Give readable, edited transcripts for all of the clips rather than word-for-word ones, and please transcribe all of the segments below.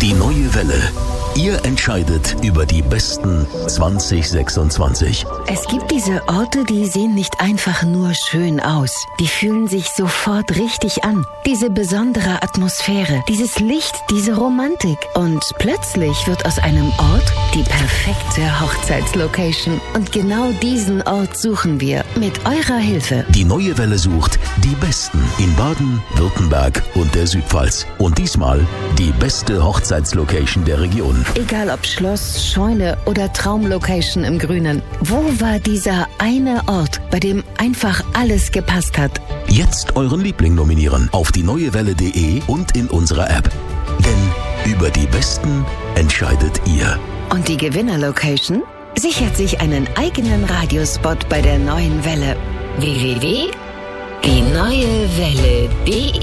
Die neue Welle. Ihr entscheidet über die besten 2026. Es gibt diese Orte, die sehen nicht einfach nur schön aus. Die fühlen sich sofort richtig an. Diese besondere Atmosphäre, dieses Licht, diese Romantik. Und plötzlich wird aus einem Ort die perfekte Hochzeitslocation. Und genau diesen Ort suchen wir mit eurer Hilfe. Die neue Welle sucht die Besten in Baden, Württemberg und der Südpfalz. Und diesmal die beste Hochzeitslocation der Region. Egal ob Schloss, Scheune oder Traumlocation im Grünen. Wo war dieser eine Ort, bei dem einfach alles gepasst hat? Jetzt euren Liebling nominieren auf dieneuewelle.de und in unserer App. Denn über die Besten entscheidet ihr. Und die Gewinnerlocation sichert sich einen eigenen Radiospot bei der neuen Welle. www.dieneuewelle.de.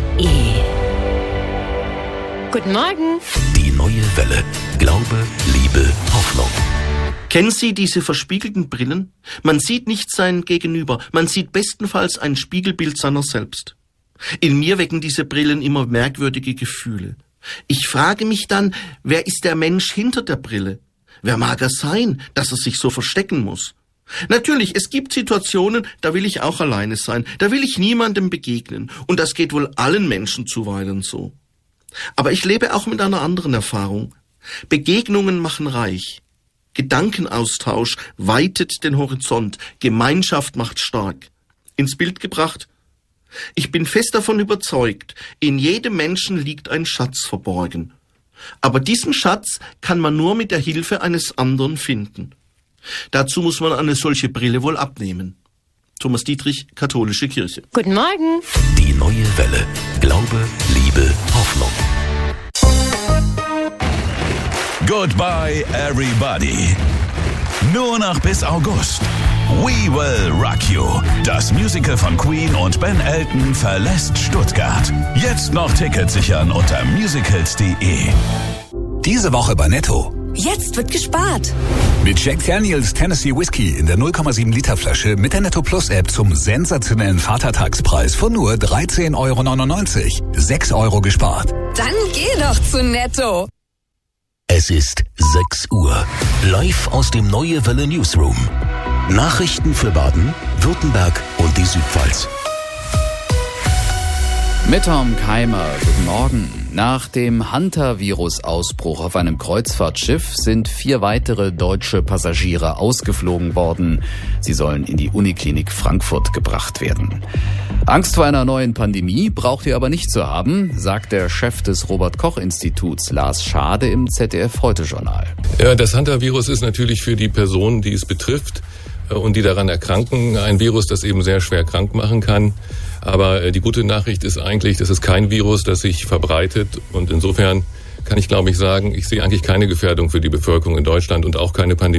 Guten Morgen. Die neue Welle. Glaube, Liebe, Hoffnung. Kennen Sie diese verspiegelten Brillen? Man sieht nicht sein Gegenüber, man sieht bestenfalls ein Spiegelbild seiner selbst. In mir wecken diese Brillen immer merkwürdige Gefühle. Ich frage mich dann, wer ist der Mensch hinter der Brille? Wer mag er sein, dass er sich so verstecken muss? Natürlich, es gibt Situationen, da will ich auch alleine sein, da will ich niemandem begegnen. Und das geht wohl allen Menschen zuweilen so. Aber ich lebe auch mit einer anderen Erfahrung. Begegnungen machen reich. Gedankenaustausch weitet den Horizont. Gemeinschaft macht stark. Ins Bild gebracht: Ich bin fest davon überzeugt, in jedem Menschen liegt ein Schatz verborgen. Aber diesen Schatz kann man nur mit der Hilfe eines anderen finden. Dazu muss man eine solche Brille wohl abnehmen. Thomas Dietrich, Katholische Kirche. Guten Morgen. Die neue Welle. Glaube, Liebe, Hoffnung. Goodbye, everybody. Nur noch bis August. We Will Rock You. Das Musical von Queen und Ben Elton verlässt Stuttgart. Jetzt noch Tickets sichern unter musicals.de. Diese Woche bei Netto. Jetzt wird gespart. Mit Jack Daniels Tennessee Whiskey in der 0,7 Liter Flasche mit der Netto Plus App zum sensationellen Vatertagspreis von nur 13,99 €. 6 € gespart. Dann geh doch zu Netto. Es ist 6 Uhr. Live aus dem Neue Welle Newsroom. Nachrichten für Baden, Württemberg und die Südpfalz. Mit Tom Keimer, guten Morgen. Nach dem Hunter-Virus-Ausbruch auf einem Kreuzfahrtschiff sind 4 weitere deutsche Passagiere ausgeflogen worden. Sie sollen in die Uniklinik Frankfurt gebracht werden. Angst vor einer neuen Pandemie braucht ihr aber nicht zu haben, sagt der Chef des Robert-Koch-Instituts, Lars Schade, im ZDF-Heute-Journal. Ja, das Hunter-Virus ist natürlich für die Personen, die es betrifft und die daran erkranken, ein Virus, das eben sehr schwer krank machen kann. Aber die gute Nachricht ist eigentlich, das ist kein Virus, das sich verbreitet. Und insofern kann ich, glaube ich, sagen, ich sehe eigentlich keine Gefährdung für die Bevölkerung in Deutschland und auch keine Pandemie.